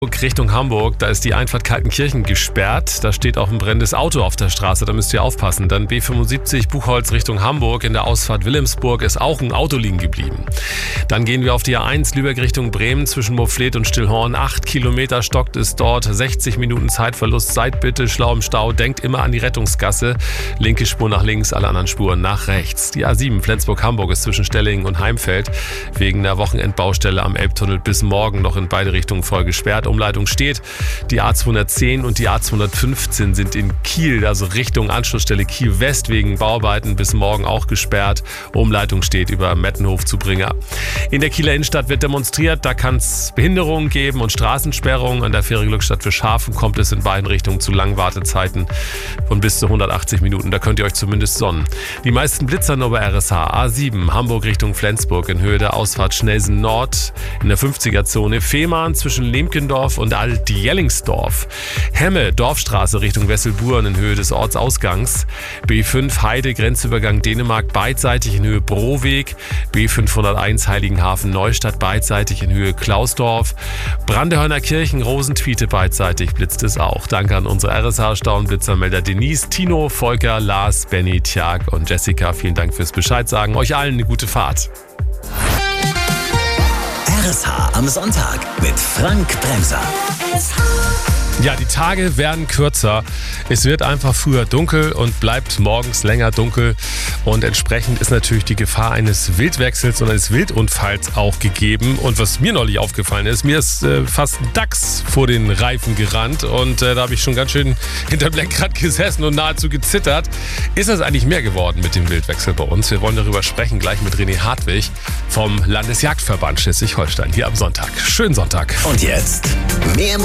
Richtung Hamburg, da ist die Einfahrt Kaltenkirchen gesperrt. Da steht auch ein brennendes Auto auf der Straße, da müsst ihr aufpassen. Dann B75 Buchholz Richtung Hamburg. In der Ausfahrt Wilhelmsburg ist auch ein Auto liegen geblieben. Dann gehen wir auf die A1 Lübeck Richtung Bremen zwischen Moorfleet und Stillhorn. 8 Kilometer stockt es dort, 60 Minuten Zeitverlust. Seid bitte schlau im Stau, denkt immer an die Rettungsgasse. Linke Spur nach links, alle anderen Spuren nach rechts. Die A7 Flensburg-Hamburg ist zwischen Stellingen und Heimfeld wegen der Wochenendbaustelle am Elbtunnel bis morgen noch in beide Richtungen voll gesperrt. Umleitung steht. Die A210 und die A215 sind in Kiel, also Richtung Anschlussstelle Kiel West wegen Bauarbeiten bis morgen auch gesperrt. Umleitung steht über Mettenhof zu Bringer. In der Kieler Innenstadt wird demonstriert, da kann es Behinderungen geben und Straßensperrungen. An der Fähre Glückstadt für Schafen kommt es in beiden Richtungen zu langen Wartezeiten von bis zu 180 Minuten. Da könnt ihr euch zumindest sonnen. Die meisten Blitzer nur bei RSH. A7 Hamburg Richtung Flensburg in Höhe der Ausfahrt Schnelsen Nord in der 50er-Zone. Fehmarn zwischen Lemkendorf und Alt-Jellingsdorf. Hemme, Dorfstraße Richtung Wesselburen in Höhe des Ortsausgangs. B5 Heide, Grenzübergang Dänemark beidseitig in Höhe Broweg. B501 Heiligenhafen Neustadt beidseitig in Höhe Klausdorf. Brandehörner Kirchen, Rosentwiete beidseitig blitzt es auch. Danke an unsere RSH-Stauenblitzermelder Denise, Tino, Volker, Lars, Benny, Tjag und Jessica. Vielen Dank fürs Bescheid sagen. Euch allen eine gute Fahrt. RSH am Sonntag mit Frank Bremser. Ja, die Tage werden kürzer. Es wird einfach früher dunkel und bleibt morgens länger dunkel. Und entsprechend ist natürlich die Gefahr eines Wildwechsels und eines Wildunfalls auch gegeben. Und was mir neulich aufgefallen ist, mir ist fast ein Dachs vor den Reifen gerannt. Und da habe ich schon ganz schön hinterm Lenkrad gesessen und nahezu gezittert. Ist das eigentlich mehr geworden mit dem Wildwechsel bei uns? Wir wollen darüber sprechen, gleich mit René Hartwig vom Landesjagdverband Schleswig-Holstein hier am Sonntag. Schönen Sonntag. Und jetzt mehr